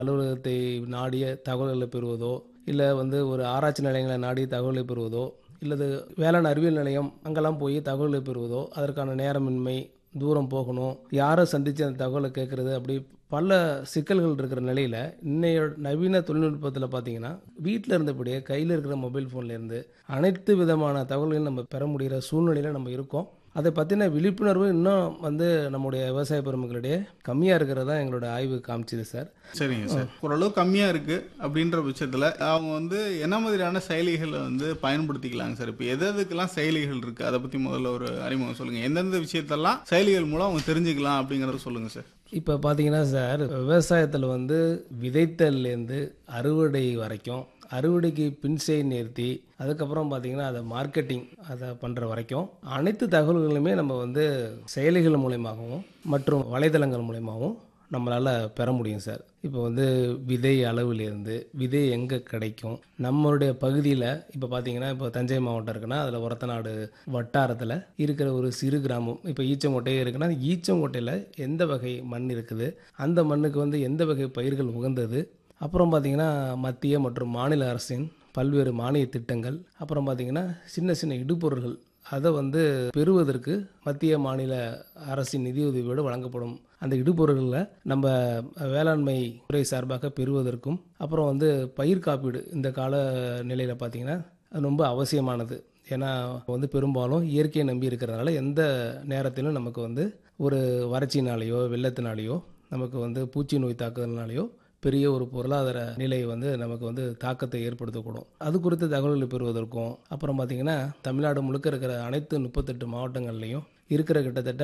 அலுவலகத்தை நாடிய தகவல்களை பெறுவதோ, இல்ல ஒரு ஆராய்ச்சி நிலையங்களை நாடி தகவலை பெறுவதோ, இல்லது வேளாண் அறிவியல் நிலையம் அங்கெல்லாம் போய் தகவலை பெறுவதோ, அதற்கான நேரமின்மை, தூரம் போகணும், யாரை சந்தித்து அந்த தகவலை கேட்குறது, அப்படி பல சிக்கல்கள் இருக்கிற நிலையில் இன்னைய நவீன தொழில்நுட்பத்தில் பார்த்தீங்கன்னா வீட்டில் இருந்தபடியே கையில் இருக்கிற மொபைல் ஃபோன்லேருந்து அனைத்து விதமான தகவல்களையும் நம்ம பெற முடிகிற சூழ்நிலையில் நம்ம இருக்கோம். அதை பற்றின விழிப்புணர்வு இன்னும் நம்முடைய விவசாய பெருமக்களிடையே கம்மியாக இருக்கிறதா எங்களோட ஆய்வு காமிச்சிது சார். சரிங்க சார். ஓரளவு கம்மியாக இருக்குது அப்படின்ற பட்சத்தில் அவங்க என்ன மாதிரியான செயலிகளை பயன்படுத்திக்கலாங்க சார்? இப்போ எதுக்கெல்லாம் செயலிகள் இருக்குது அதை பற்றி முதல்ல ஒரு அறிமுகம் சொல்லுங்கள். எந்தெந்த விஷயத்தெல்லாம் செயலிகள் மூலம் அவங்க தெரிஞ்சுக்கலாம் அப்படிங்கிறத சொல்லுங்கள் சார். இப்போ பார்த்தீங்கன்னா சார், விவசாயத்தில் விதைத்தல்லேருந்து அறுவடை வரைக்கும், அறுவடைக்கு பின்செய் நிறுத்தி அதுக்கப்புறம் பார்த்தீங்கன்னா அதை மார்க்கெட்டிங் அதை பண்ணுற வரைக்கும் அனைத்து தகவல்களுமே நம்ம செயலிகள் மூலயமாகவும் மற்றும் வலைதளங்கள் மூலயமாகவும் நம்மளால் பெற முடியும் சார். இப்போ விதை அளவுலேருந்து விதை எங்கே கிடைக்கும், நம்மளுடைய பகுதியில் இப்போ பார்த்தீங்கன்னா இப்போ தஞ்சை மாவட்டம் இருக்குன்னா அதில் ஒரத்தநாடு வட்டாரத்தில் இருக்கிற ஒரு சிறு கிராமம், இப்போ ஈச்சங்கோட்டை இருக்குன்னா ஈச்சங்கோட்டையில் எந்த வகை மண் இருக்குது, அந்த மண்ணுக்கு எந்த வகை பயிர்கள் உகந்தது, அப்புறம் பார்த்திங்கன்னா மத்திய மற்றும் மாநில அரசின் பல்வேறு மானிய திட்டங்கள், அப்புறம் பார்த்திங்கன்னா சின்ன சின்ன இடுபொருள்கள் அதை பெறுவதற்கு மத்திய மாநில அரசின் நிதியுதவியோடு வழங்கப்படும் அந்த இடுபொருள்களை நம்ம வேளாண்மை துறை சார்பாக பெறுவதற்கும், அப்புறம் பயிர் காப்பீடு இந்த கால நிலையில் பார்த்திங்கன்னா அது ரொம்ப அவசியமானது. ஏன்னா பெரும்பாலும் இயற்கையை நம்பி இருக்கிறதுனால எந்த நேரத்திலும் நமக்கு ஒரு வறட்சினாலேயோ வெள்ளத்தினாலேயோ நமக்கு பூச்சி நோய் தாக்குதல்னாலேயோ பெரிய ஒரு பொருளாதார நிலை நமக்கு தாக்கத்தை ஏற்படுத்தக்கூடும். அது குறித்த தகவல்களை பெறுவதற்கும், அப்புறம் பார்த்திங்கன்னா தமிழ்நாடு முழுக்க இருக்கிற அனைத்து 38 மாவட்டங்கள்லையும் இருக்கிற கிட்டத்தட்ட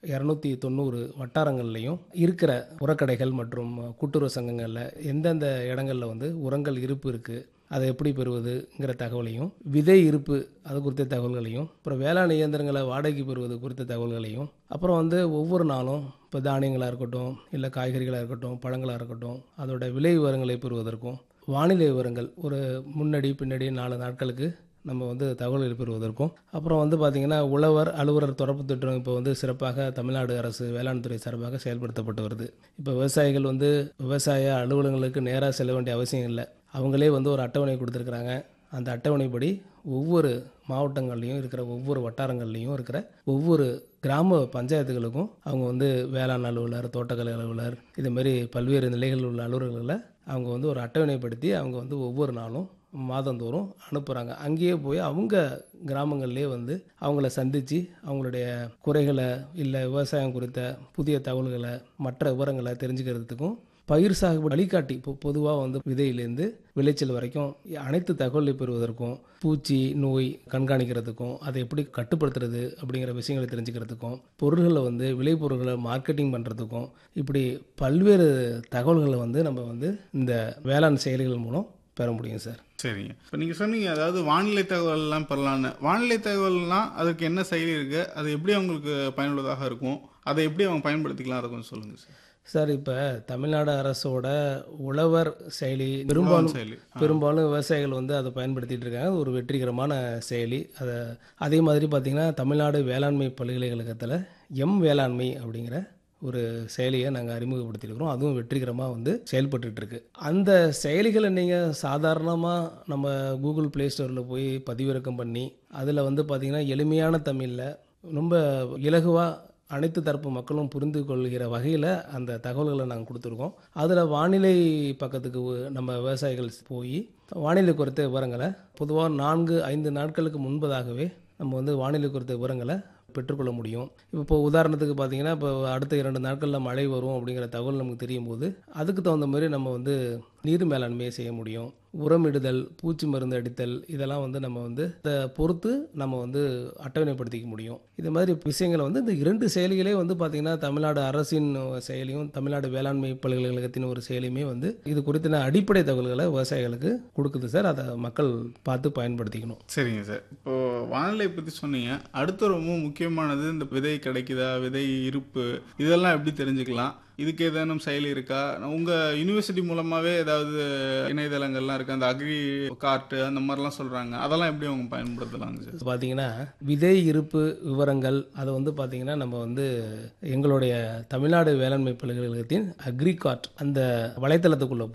290 வட்டாரங்கள்லையும் இருக்கிற உரக்கடைகள் மற்றும் கூட்டுறவு சங்கங்களில் எந்தெந்த இடங்களில் உரங்கள் இருப்பு இருக்குது, அதை எப்படி பெறுவதுங்கிற தகவலையும், விதை இருப்பு அது குறித்த தகவல்களையும், அப்புறம் வேளாண் இயந்திரங்களை வாடகைக்கு பெறுவது குறித்த தகவல்களையும், அப்புறம் ஒவ்வொரு நாளும் இப்போ தானியங்களாக இருக்கட்டும், இல்லை காய்கறிகளாக இருக்கட்டும், பழங்களாக இருக்கட்டும், அதோட விலை விவரங்களை பெறுவதற்கும், வானிலை விவரங்கள் ஒரு முன்னாடி பின்னாடி 4 நாட்களுக்கு நம்ம தகவல்கள் பெறுவதற்கும், அப்புறம் பார்த்திங்கன்னா உழவர் அலுவலர் தொடர்பு திட்டம் இப்போ சிறப்பாக தமிழ்நாடு அரசு வேளாண் துறை சார்பாக செயல்படுத்தப்பட்டு வருது. இப்போ விவசாயிகள் விவசாய அலுவலகங்களுக்கு நேராக செல்ல வேண்டிய அவசியம் இல்லை. அவங்களே ஒரு அட்டவணை கொடுத்துருக்குறாங்க. அந்த அட்டவணைப்படி ஒவ்வொரு மாவட்டங்கள்லையும் இருக்கிற ஒவ்வொரு வட்டாரங்கள்லையும் இருக்கிற ஒவ்வொரு கிராம பஞ்சாயத்துகளுக்கும் அவங்க வேளாண் அலுவலர், தோட்டக்கலை அலுவலர், இதுமாரி பல்வேறு நிலைகளில் உள்ள அலுவலர்களை அவங்க ஒரு அட்டவணைப்படுத்தி அவங்க ஒவ்வொரு நாளும் மாதந்தோறும் அனுப்புகிறாங்க. அங்கேயே போய் அவங்க கிராமங்கள்லேயே அவங்கள சந்தித்து அவங்களுடைய குறைகளை இல்லை விவசாயம் குறித்த புதிய தகவல்களை மற்ற விவரங்களை தெரிஞ்சுக்கிறதுக்கும், பயிர் சாகுபடி வழிகாட்டி இப்போ பொதுவாக விதையிலேருந்து விளைச்சல் வரைக்கும் அனைத்து தகவலை பெறுவதற்கும், பூச்சி நோய் கண்காணிக்கிறதுக்கும், அதை எப்படி கட்டுப்படுத்துறது அப்படிங்கிற விஷயங்களை தெரிஞ்சுக்கிறதுக்கும், பொருள்களை விளைபொருள்களை மார்க்கெட்டிங் பண்ணுறதுக்கும், இப்படி பல்வேறு தகவல்களை நம்ம இந்த வேளாண் செயலிகள் மூலம் பெற முடியும் சார். சரிங்க. இப்போ நீங்கள் சொன்னீங்க அதாவது வானிலை தகவல்லாம் பெறலான்னு. வானிலை தகவல்னால் அதுக்கு என்ன செயலி இருக்குது, அது எப்படி அவங்களுக்கு பயனுள்ளதாக இருக்கும், அதை எப்படி அவங்க பயன்படுத்திக்கலாம், அதை கொஞ்சம் சொல்லுங்கள் சார். சார், இப்போ தமிழ்நாடு அரசோட உழவர் செயலி பெரும்பாலும் விவசாயிகள் அதை பயன்படுத்திகிட்டு இருக்காங்க. ஒரு வெற்றிகரமான செயலி. அதே மாதிரி பார்த்திங்கன்னா தமிழ்நாடு வேளாண்மை பல்கலைக்கழகத்தில் வேளாண்மை அப்படிங்கிற ஒரு செயலியை நாங்கள் அறிமுகப்படுத்தியிருக்கிறோம். அதுவும் வெற்றிகரமாக செயல்பட்டுருக்கு. அந்த செயலிகளை நீங்கள் சாதாரணமாக நம்ம கூகுள் ப்ளே ஸ்டோரில் போய் பதிவிறக்கம் பண்ணி அதில் பார்த்திங்கன்னா எளிமையான தமிழில் ரொம்ப இலகுவாக அனைத்து தரப்பு மக்களும் புரிந்து கொள்கிற வகையில் அந்த தகவல்களை நாங்கள் கொடுத்துருக்கோம். அதில் வானிலை பக்கத்துக்கு நம்ம விவசாயிகள் போய் வானிலை குறித்த விவரங்களை பொதுவாக 4-5 நாட்களுக்கு முன்பதாகவே நம்ம வானிலை குறித்த விவரங்களை பெற்றுக்கொள்ள முடியும். இப்போ உதாரணத்துக்கு பார்த்தீங்கன்னா இப்போ அடுத்த 2 நாட்களில் மழை வரும் அப்படிங்கிற தகவல் நமக்கு தெரியும் போது அதுக்கு தகுந்த மாதிரி நம்ம நீர் மேலாண்மையை செய்ய முடியும். உரமிடுதல், பூச்சி மருந்து அடித்தல், இதெல்லாம் நம்ம இதை பொறுத்து நம்ம அட்டவணைப்படுத்திக்க முடியும். இது மாதிரி விஷயங்களை இந்த 2 செயலிகளே பார்த்திங்கன்னா தமிழ்நாடு அரசின் செயலியும் தமிழ்நாடு வேளாண்மை பல்கலைக்கழகத்தின் ஒரு செயலியுமே இது குறித்த அடிப்படை தகவல்களை விவசாயிகளுக்கு கொடுக்குது சார். அதை மக்கள் பார்த்து பயன்படுத்திக்கணும். சரிங்க சார். இப்போது வானிலை பற்றி சொன்னீங்க. அடுத்த ரொம்ப முக்கியமானது இந்த விதை கிடைக்குதா, விதை இருப்பு, இதெல்லாம் எப்படி தெரிஞ்சுக்கலாம், இதுக்கு ஏதேனும் செயலி இருக்கா? உங்க யுனிவர்சிட்டி மூலமாவே ஏதாவது இணையதளங்கள்லாம் இருக்கு, அந்த அக்ரி கார்ட் அந்த மாதிரிலாம் சொல்றாங்க, அதெல்லாம் எப்படி அவங்க பயன்படுத்தலாங்க சார்? பார்த்தீங்கன்னா விதை இருப்பு விவரங்கள் அதை வந்து பார்த்தீங்கன்னா நம்ம வந்து எங்களுடைய தமிழ்நாடு வேளாண்மை பல்கலைக்கழகத்தின் அக்ரிகார்ட் அந்த வலைத்தளத்துக்குள்ள